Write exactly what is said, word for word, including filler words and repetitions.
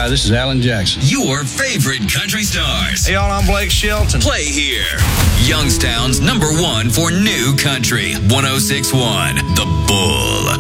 Hi, this is Alan Jackson. Your favorite country stars. Hey, y'all, I'm Blake Shelton. Play here. Youngstown's number one for new country. one oh six point one, The Bull.